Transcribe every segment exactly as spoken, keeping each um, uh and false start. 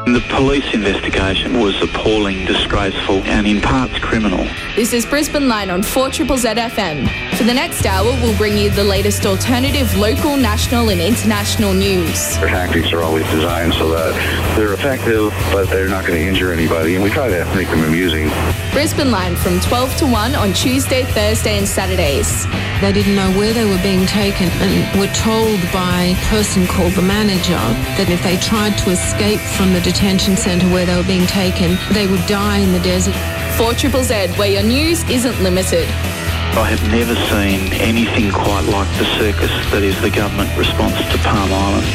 The police investigation was appalling, disgraceful and in parts criminal. This is Brisbane Line on four Z Z F M. For the next hour, we'll bring you the latest alternative, local, national and international news. Their tactics are always designed so that they're effective, but they're not going to injure anybody, and we try to make them amusing. Brisbane Line from twelve to one on Tuesday, Thursday and Saturdays. They didn't know where they were being taken and were told by a person called the manager that if they tried to escape from the detention centre where they were being taken, they would die in the desert. four Z Z, where your news isn't limited. I have never seen anything quite like the circus that is the government response to Palm Island.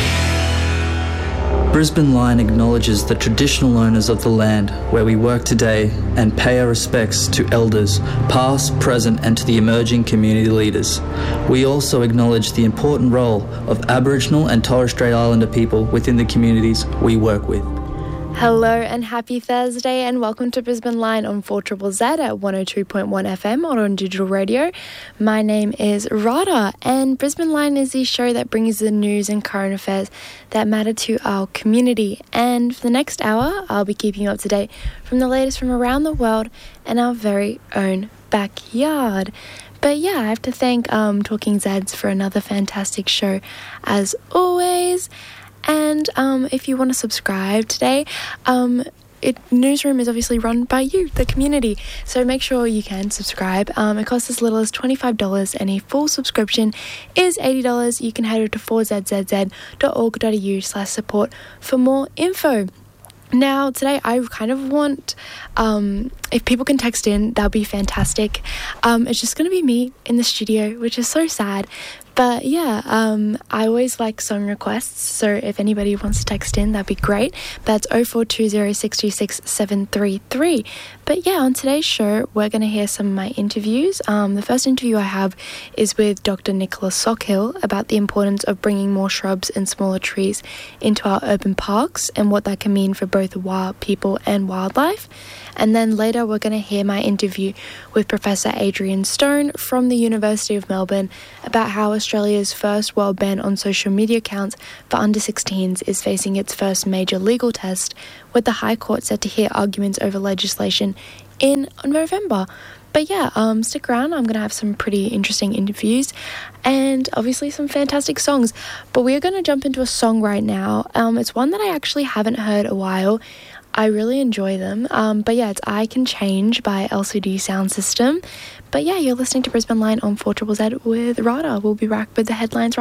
Brisbane Line acknowledges the traditional owners of the land where we work today and pay our respects to elders, past, present and to the emerging community leaders. We also acknowledge the important role of Aboriginal and Torres Strait Islander people within the communities we work with. Hello and happy Thursday and welcome to Brisbane Line on four Z Z at one oh two point one F M or on digital radio. My name is Rada and Brisbane Line is the show that brings the news and current affairs that matter to our community. And for the next hour, I'll be keeping you up to date from the latest from around the world and our very own backyard. But yeah, I have to thank um, Talking Zeds for another fantastic show as always. And um, if you want to subscribe today, um, it, Newsroom is obviously run by you, the community. So make sure you can subscribe. Um, it costs as little as twenty-five dollars and a full subscription is eighty dollars. You can head over to four z z z dot org dot a u slash support for more info. Now, today I kind of want, um, if people can text in, that'll be fantastic. Um, it's just going to be me in the studio, which is so sad. But yeah, um, I always like song requests, so if anybody wants to text in, that'd be great. That's oh four two oh, six two six, seven three three. But yeah, on today's show, we're going to hear some of my interviews. Um, the first interview I have is with Doctor Nicola Sockhill about the importance of bringing more shrubs and smaller trees into our urban parks and what that can mean for both wild people and wildlife. And then later we're going to hear my interview with Professor Adrian Stone from the University of Melbourne about how Australia's first world ban on social media accounts for under sixteens is facing its first major legal test, with the High Court set to hear arguments over legislation in November. But yeah, um, stick around. I'm going to have some pretty interesting interviews and obviously some fantastic songs. But we're going to jump into a song right now. Um, it's one that I actually haven't heard a while. I really enjoy them. Um, but yeah, it's I Can Change by L C D Sound System. But yeah, you're listening to Brisbane Line on four Z Z Z with Rada. We'll be back with the headlines right